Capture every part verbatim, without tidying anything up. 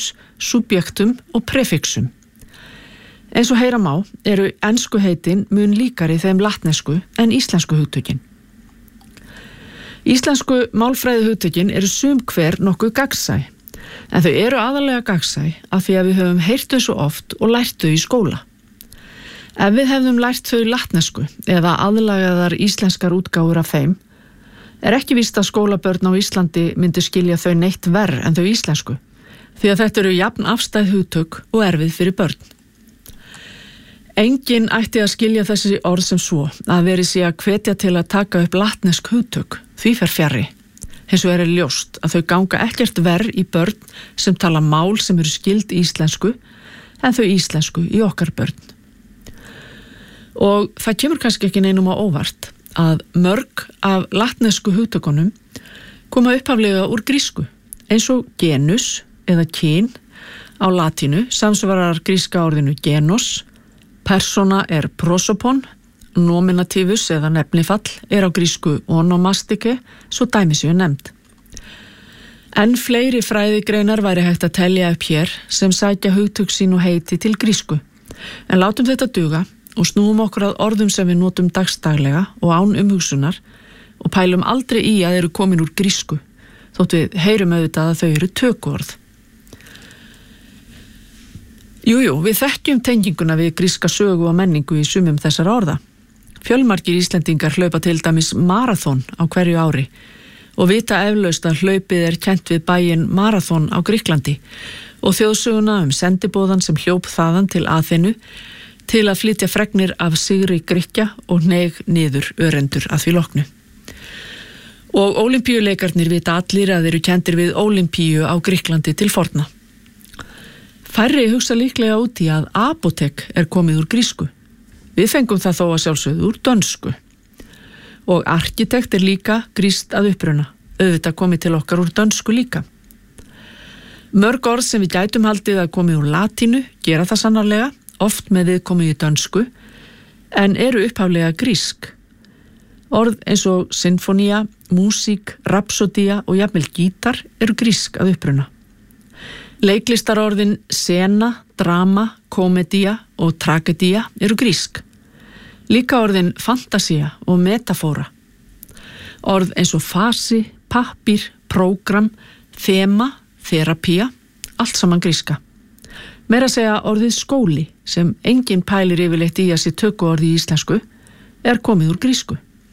adjektivus, subjektum og prefixum. Eins og heyra má eru ensku heitin mun líkari þeim latnesku en íslensku hugtökin. Íslensku málfræði hugtökin eru sum hver nokkuð gagnsæ, en þau eru aðalega gagnsæ af því að við höfum heyrt þau svo oft og lært þau í skóla. Ef við hefðum lært þau latnesku eða aðlagaðar íslenskar útgáfur af þeim, er ekki víst að skólabörn á Íslandi myndu skilja þau neitt verr en þau íslensku, því að þetta eru jafn afstæð hugtök og erfið fyrir börn. Enginn ætti að skilja þessi orð sem svo að verið sé að hvetja til að taka upp latnesk hugtök, því fer fjarri. Hins vegar er ljóst að þau ganga ekkert verr í börn sem tala mál sem eru skild íslensku en þau íslensku í okkar börn. Og það kemur kannski ekki neinum á óvart að mörg af latnesku hugtökunum koma upphaflega úr grísku, eins og genus eða kyn á latínu samsvarar gríska orðinu genos, persona er prosopon, nominativus eða nefnifall er á grísku onomastike, svo dæmi séu nefnd. En fleiri fræðigreinar væri hægt að telja upp hér sem sækja hugtök sín og heiti til grísku, en látum þetta duga og snúum okkur að orðum sem við notum dagstaglega og án umhugsunar og pælum aldrei í að eru komin úr grísku, þótt við heyrum auðvitað að þau eru tökuorð. Jújú, við þekkjum tenginguna við gríska sögu og menningu í sumum þessara orða. Fjölmargir Íslendingar hlaupa til dæmis marathon á hverju ári og vita eflaust að hlaupið er kennt við bæinn Marathon á Grikklandi og þjóðsöguna um sendiboðan sem hljóp þaðan til Aþenu til að flytja fregnir af sigri Grikkja og hneig niður örendur að því loknu. Og ólympíuleikarnir vita allir að eru kenndir við Ólympíu á Grikklandi til forna. Færri hugsa líklega út í að apotek er komið úr grísku. Við fengum það þó að sjálfsögðu úr dönsku. Og arkitekt er líka grískt að uppruna, auðvitað komið til okkar úr dönsku líka. Mörg orð sem við gætum haldið að komið úr latínu gera það sannarlega, oft með viðkomið í dönsku, en eru upphaflega grísk. Orð eins og sinfonía, músík, rapsodía og jafnvel gítar eru grísk að uppruna. Leiklistarorðin sena, drama, komedía og tragedía eru grísk. Líka orðin fantasía og metafóra. Orð eins og fasi, pappír, prógram, þema, þerapía, allt saman gríska. Meira að segja orðið skóli, sem enginn pælir yfirleitt í að sé tökuorði í íslensku, er komið úr grísku.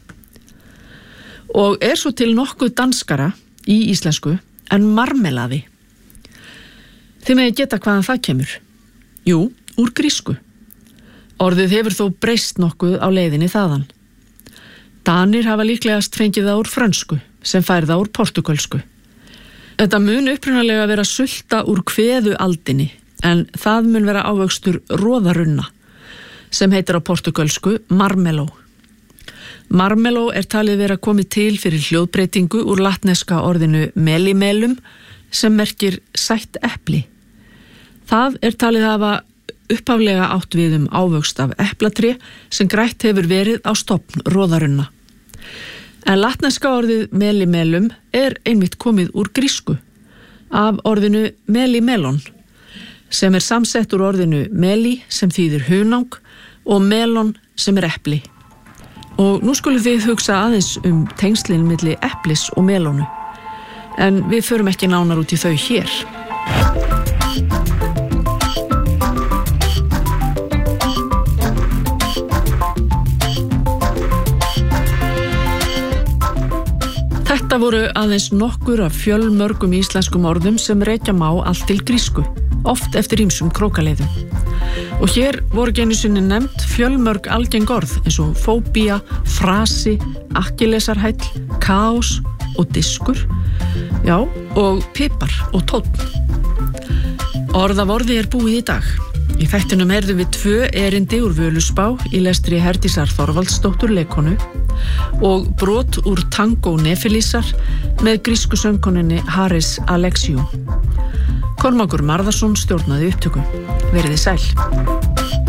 Og er svo til nokkuð danskara í íslensku en marmelaði. Þið megið geta hvaðan það kemur. Jú, úr grísku. Orðið hefur þó breyst nokkuð á leiðinni þaðan. Danir hafa líklegast fengið það úr frönsku, sem fær það úr portugalsku. Þetta mun upprunalega vera sulta úr kveðu aldinni, en það mun vera ávöxtur róðarunna, sem heitir á portugalsku marmeló. Marmeló er talið vera komið til fyrir hljóðbreytingu úr latneska orðinu melimelum, sem merkir sætt epli. Það er talið hafa upphaflega átt við um ávöxt af eplatré sem grætt hefur verið á stofn róðarunna. En latneska orðið melimelum er einmitt komið úr grísku, af orðinu melimelon, sem er samsett úr orðinu meli sem þýðir hunang og melon sem er epli. Og nú skulum við hugsa aðeins um tengslin milli eplis og melónu, en við förum ekki nánar út í þau hér. Þetta voru aðeins nokkur af fjölmörgum íslenskum orðum sem rekja má allt til grísku, oft eftir ýmsum krókaleiðum. Og hér voru ekki einu sinni nefnt fjölmörg algeng orð eins og fóbía, frasi, akkillesarhæll, kaos og diskur, já, og pipar og tónn. Orð af orði er búið í dag. Í þættinum heyrðum við tvö erindi úr Völuspá í lestri Herdísar Þorvaldsdóttur leikkonu og brot úr Tango Nefilísar með grísku söngkonunni Haris Alexiou. Kormákur Marðarsson stjórnaði upptöku. Verið þið sæl.